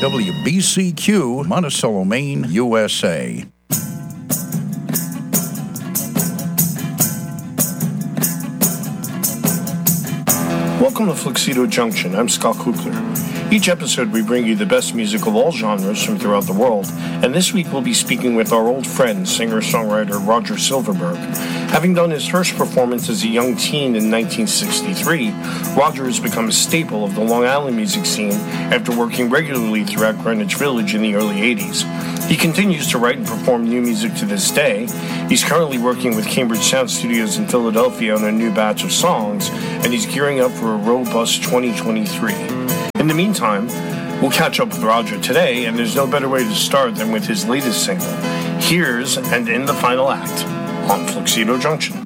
WBCQ, Monticello, Maine, USA. Welcome to Fluxido Junction. I'm Scott Kukler. Each episode we bring you the best music of all genres from throughout the world, and this week we'll be speaking with our old friend, singer-songwriter Roger Silverberg. Having done his first performance as a young teen in 1963, Roger has become a staple of the Long Island music scene after working regularly throughout Greenwich Village in the early 80s. He continues to write and perform new music to this day. He's currently working with Cambridge Sound Studios in Philadelphia on a new batch of songs, and he's gearing up for a robust 2023. In the meantime, we'll catch up with Roger today, and there's no better way to start than with his latest single, Here's and In the Final Act, on Fluxido Junction.